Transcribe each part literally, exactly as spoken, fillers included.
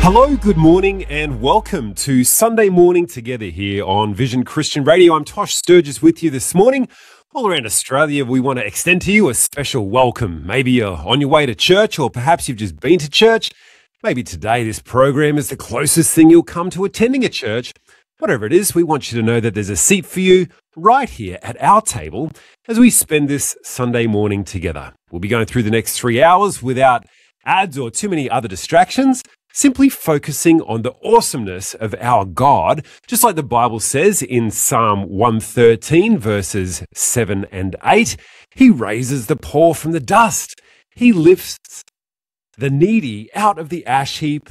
Hello, good morning, and welcome to Sunday Morning Together here on Vision Christian Radio. I'm Tosh Sturgis with you this morning. All around Australia, we want to extend to you a special welcome. Maybe you're on your way to church, or perhaps you've just been to church. Maybe today this program is the closest thing you'll come to attending a church. Whatever it is, we want you to know that there's a seat for you right here at our table as we spend this Sunday morning together. We'll be going through the next three hours without ads or too many other distractions, simply focusing on the awesomeness of our God, just like the Bible says in Psalm one thirteen, verses seven and eight. He raises the poor from the dust. He lifts the needy out of the ash heap,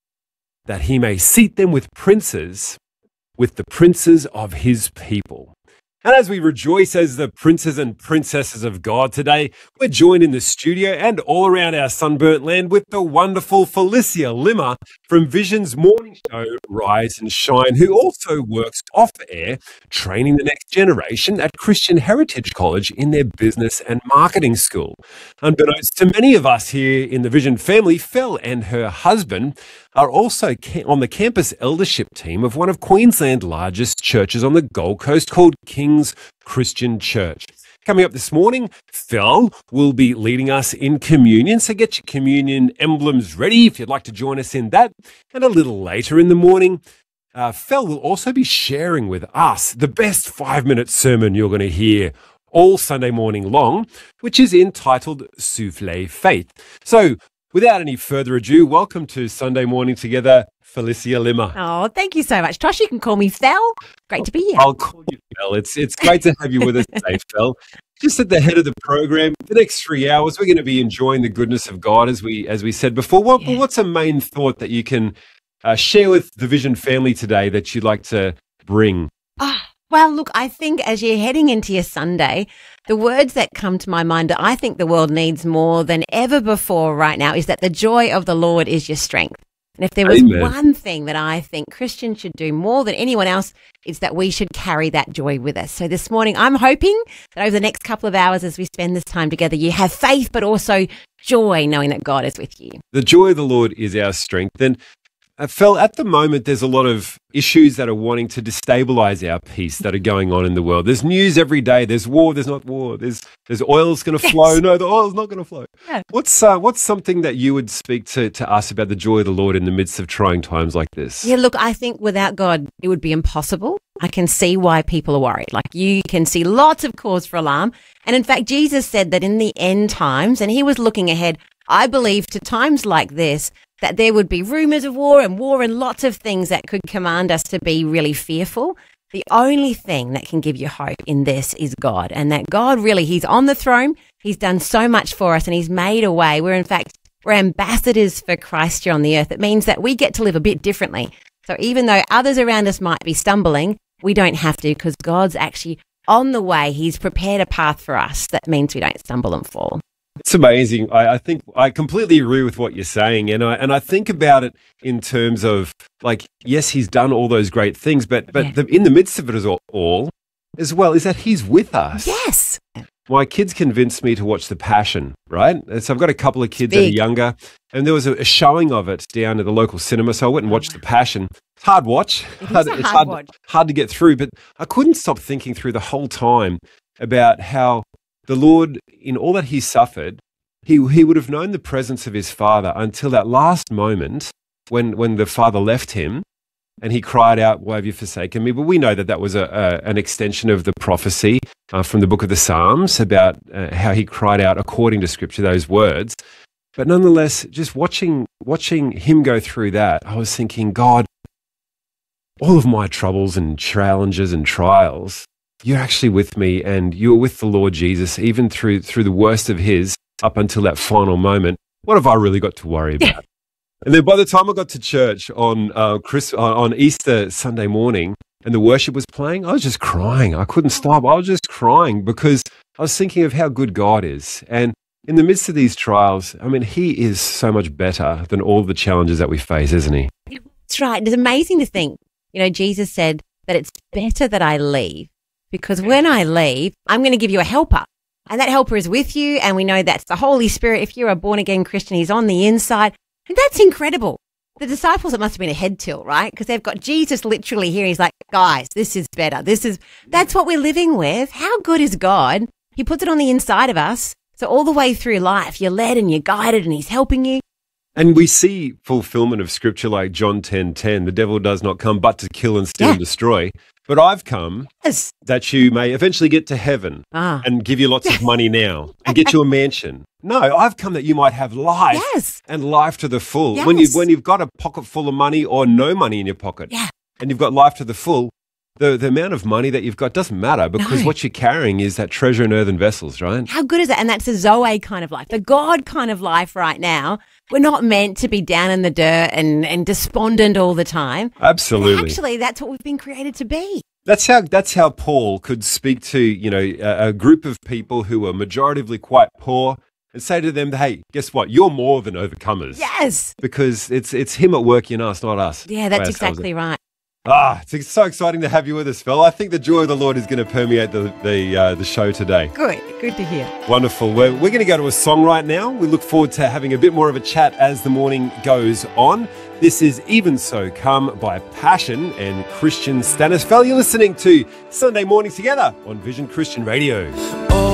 that he may seat them with princes, with the princes of his people. And as we rejoice as the princes and princesses of God today, we're joined in the studio and all around our sunburnt land with the wonderful Felicia Limmer from Vision's morning show, Rise and Shine, who also works off air, training the next generation at Christian Heritage College in their business and marketing school. Unbeknownst to many of us here in the Vision family, Fel and her husband are also on the campus eldership team of one of Queensland's largest churches on the Gold Coast called King's Christian Church. Coming up this morning, Fel will be leading us in communion, so get your communion emblems ready if you'd like to join us in that. And a little later in the morning, uh, Fel will also be sharing with us the best five-minute sermon you're going to hear all Sunday morning long, which is entitled Souffle Faith. So, without any further ado, welcome to Sunday Morning Together, Felicia Limmer. Oh, thank you so much, Tosh. You can call me Fel. Great to be here. I'll call you Fel. It's it's great to have you with us today, Fel. Just at the head of the program, the next three hours, we're going to be enjoying the goodness of God, as we as we said before. What, Yeah. What's a main thought that you can uh, share with the Vision family today that you'd like to bring? Ah, well, look, I think as you're heading into your Sunday, the words that come to my mind that I think the world needs more than ever before right now is that the joy of the Lord is your strength. And if there was Amen. one thing that I think Christians should do more than anyone else, it's that we should carry that joy with us. So this morning, I'm hoping that over the next couple of hours as we spend this time together, you have faith, but also joy, knowing that God is with you. The joy of the Lord is our strength. And uh, Fel, at the moment, there's a lot of issues that are wanting to destabilize our peace that are going on in the world. There's news every day. There's war. There's not war. There's there's oil's going to Yes. flow. No, the oil's not going to flow. Yeah. What's uh, what's something that you would speak to, to us about the joy of the Lord in the midst of trying times like this? Yeah, look, I think without God, it would be impossible. I can see why people are worried. Like, you can see lots of cause for alarm. And in fact, Jesus said that in the end times, and he was looking ahead, I believe, to times like this, that there would be rumors of war and war and lots of things that could command us to be really fearful. The only thing that can give you hope in this is God, and that God really, he's on the throne. He's done so much for us, and he's made a way. We're in fact, we're ambassadors for Christ here on the earth. It means that we get to live a bit differently. So even though others around us might be stumbling, we don't have to, because God's actually on the way. He's prepared a path for us that means we don't stumble and fall. It's amazing. I, I think I completely agree with what you're saying. And I and I think about it in terms of, like, yes, he's done all those great things, but but Yeah. the, in the midst of it as all, all as well is that he's with us. Yes. My kids convinced me to watch The Passion, right? And so I've got a couple of kids that are big. younger, and there was a, a showing of it down at the local cinema, so I went and watched The Passion. It's hard watch. It is a it's hard watch. hard to get through, but I couldn't stop thinking through the whole time about how the Lord, in all that he suffered, he he would have known the presence of his Father until that last moment when when the Father left him, and he cried out, "Why have you forsaken me?" But we know that that was a, a an extension of the prophecy uh, from the book of the Psalms about uh, how he cried out according to Scripture those words. But nonetheless, just watching watching him go through that, I was thinking, God, all of my troubles and challenges and trials, you're actually with me, and you're with the Lord Jesus, even through through the worst of his, up until that final moment. What have I really got to worry about? And then by the time I got to church on uh, Chris, uh, on Easter Sunday morning, and the worship was playing, I was just crying. I couldn't stop. I was just crying because I was thinking of how good God is. And in the midst of these trials, I mean, he is so much better than all the challenges that we face, isn't he? That's right. It's amazing to think, you know, Jesus said that it's better that I leave, because when I leave, I'm going to give you a helper. And that helper is with you. And we know that's the Holy Spirit. If you're a born again Christian, he's on the inside. And that's incredible. the disciples, it must have been a head tilt, right? Because they've got Jesus literally here. He's like, guys, this is better. This is, that's what we're living with. How good is God? He puts it on the inside of us. So all the way through life, you're led and you're guided and he's helping you. And we see fulfillment of scripture like John ten ten. The devil does not come but to kill and steal Yeah. and destroy. But I've come Yes. that you may eventually get to heaven Ah. and give you lots of money now and get you a mansion. No, I've come that you might have life Yes. and life to the full. When, you, Yes. when you've got a pocket full of money or no money in your pocket Yeah. and you've got life to the full, the, the amount of money that you've got doesn't matter because No. what you're carrying is that treasure in earthen vessels, right? How good is that? And that's the Zoe kind of life, the God kind of life right now. We're not meant to be down in the dirt and, and despondent all the time. Absolutely. Actually, that's what we've been created to be. That's how that's how Paul could speak to, you know, a, a group of people who were majoritively quite poor and say to them, hey, guess what? You're more than overcomers. Yes. Because it's it's him at work in us, not us. Yeah, that's Way ourselves. exactly right. Ah, it's so exciting to have you with us, Phil. I think the joy of the Lord is going to permeate the the, uh, the show today. Good. Good to hear. Wonderful. We're, we're going to go to a song right now. We look forward to having a bit more of a chat as the morning goes on. This is Even So Come by Passion and Christian Stanisfeld. You're listening to Sunday Morning Together on Vision Christian Radio. Oh,